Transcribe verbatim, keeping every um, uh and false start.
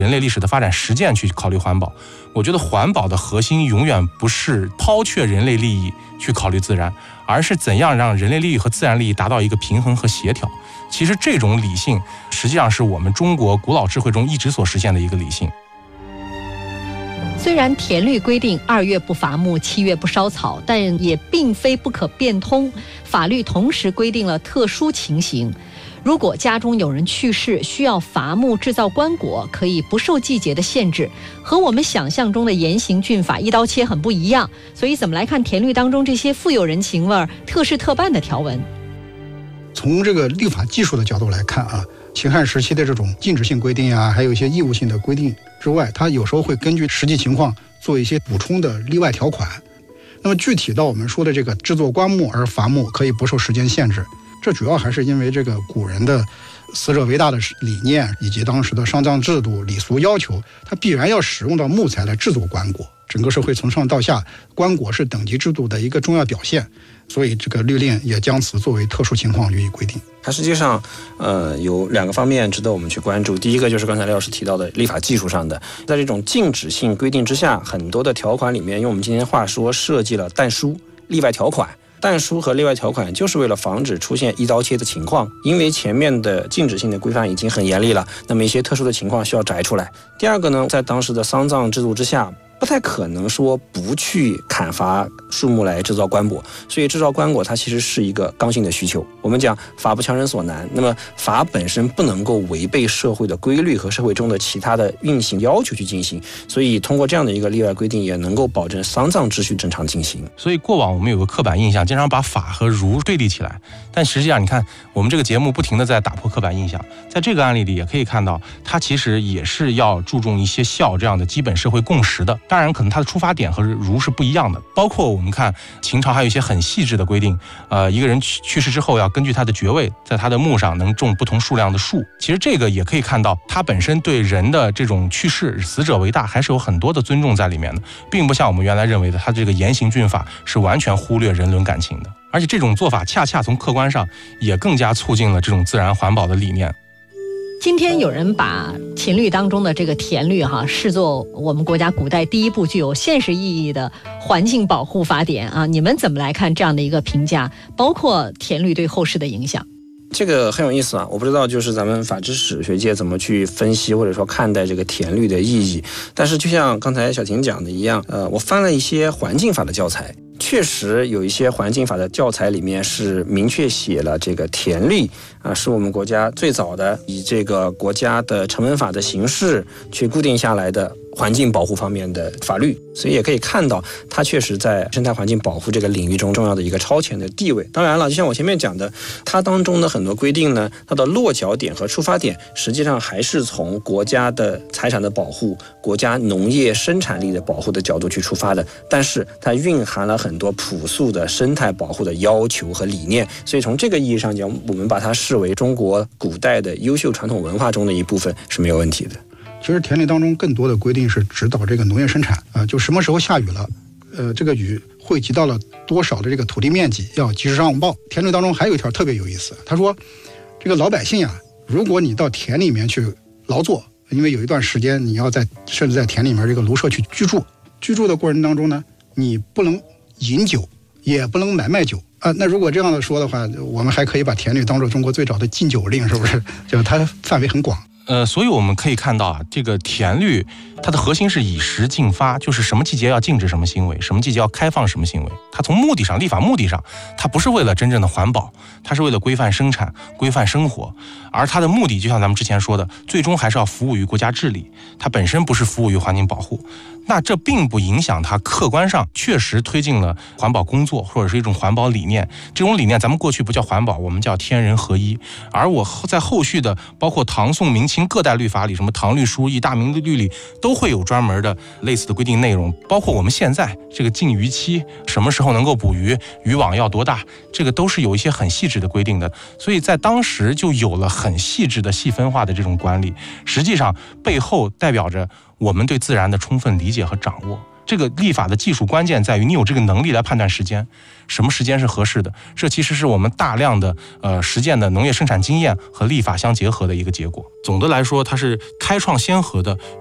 人类历史的发展实践去考虑环保。我觉得环保的核心永远不是抛却人类利益去考虑自然，而是怎样让人类利益和自然利益达到一个平衡和协调。其实这种理性实际上是我们中国古老智慧中一直所实现的一个理性。 虽然田律规定二月不伐木，七月不烧草，但也并非不可变通。法律同时规定了特殊情形，如果家中有人去世，需要伐木制造棺椁，可以不受季节的限制，和我们想象中的严刑峻法一刀切很不一样。所以怎么来看田律当中这些富有人情味、特事特办的条文？ 从这个立法技术的角度来看啊，秦汉时期的这种禁止性规定啊，还有一些义务性的规定之外，它有时候会根据实际情况做一些补充的例外条款。那么具体到我们说的这个制作棺木而伐木可以不受时间限制，这主要还是因为这个古人的死者为大的理念，以及当时的丧葬制度礼俗要求，它必然要使用到木材来制作棺椁。整个社会从上到下，棺椁是等级制度的一个重要表现，所以这个律令也将此作为特殊情况予以规定。 它实际上呃，有两个方面值得我们去关注。第一个就是刚才廖老师提到的立法技术上的，在这种禁止性规定之下，很多的条款里面，用我们今天话说，设计了但书例外条款。但书和例外条款就是为了防止出现一刀切的情况，因为前面的禁止性的规范已经很严厉了，那么一些特殊的情况需要摘出来。第二个呢，在当时的丧葬制度之下，不太可能说不去砍伐树木来制造棺椁，所以制造棺椁它其实是一个刚性的需求。我们讲法不强人所难，那么法本身不能够违背社会的规律和社会中的其他的运行要求去进行，所以通过这样的一个例外规定，也能够保证丧葬秩序正常进行。 所以过往我们有个刻板印象，经常把法和儒对立起来，但实际上你看我们这个节目不停地在打破刻板印象，在这个案例里也可以看到，它其实也是要注重一些孝这样的基本社会共识的。当然可能它的出发点和儒是不一样的，包括我们看秦朝还有一些很细致的规定，呃，一个人去去世之后要根据他的爵位，在他的墓上能种不同数量的树。其实这个也可以看到，它本身对人的这种去世死者为大还是有很多的尊重在里面的，并不像我们原来认为的，它这个严刑峻法是完全忽略人伦感情的。而且这种做法恰恰从客观上也更加促进了这种自然环保的理念。 今天有人把秦律当中的这个田律哈视作我们国家古代第一部具有现实意义的环境保护法典啊，你们怎么来看这样的一个评价，包括田律对后世的影响？ 这个很有意思啊，我不知道就是咱们法制史学界怎么去分析或者说看待这个田律的意义。但是就像刚才小婷讲的一样，呃，我翻了一些环境法的教材，确实有一些环境法的教材里面是明确写了这个田律啊，是我们国家最早的以这个国家的成文法的形式去固定下来的环境保护方面的法律，所以也可以看到它确实在生态环境保护这个领域中重要的一个超前的地位。当然了，就像我前面讲的，它当中的很多规定呢，它的落脚点和出发点实际上还是从国家的财产的保护、国家农业生产力的保护的角度去出发的，但是它蕴含了很多朴素的生态保护的要求和理念，所以从这个意义上讲，我们把它视为中国古代的优秀传统文化中的一部分是没有问题的。 其实田律当中更多的规定是指导这个农业生产啊、呃，就什么时候下雨了，呃，这个雨汇集到了多少的这个土地面积，要及时上报。田律当中还有一条特别有意思，他说，这个老百姓啊，如果你到田里面去劳作，因为有一段时间你要在甚至在田里面这个庐舍去居住，居住的过程当中呢，你不能饮酒，也不能买卖酒啊。那如果这样的说的话，我们还可以把田律当作中国最早的禁酒令，是不是？就是它范围很广。 呃，所以我们可以看到啊，这个田律它的核心是以时禁发，就是什么季节要禁止什么行为，什么季节要开放什么行为。它从目的上，立法目的上，它不是为了真正的环保，它是为了规范生产、规范生活。而它的目的，就像咱们之前说的，最终还是要服务于国家治理，它本身不是服务于环境保护。那这并不影响它客观上确实推进了环保工作，或者是一种环保理念。这种理念咱们过去不叫环保，我们叫天人合一。而我在后续的包括唐宋明清各代律法里，什么唐律疏议、大明律里，都会有专门的类似的规定内容。包括我们现在这个禁渔期，什么时候能够捕鱼，渔网要多大，这个都是有一些很细致的规定的。所以在当时就有了很细致的细分化的这种管理，实际上背后代表着我们对自然的充分理解和掌握， 这个立法的技术关键在于你有这个能力来判断时间，什么时间是合适的。这其实是我们大量的呃实践的农业生产经验和立法相结合的一个结果。总的来说，它是开创先河的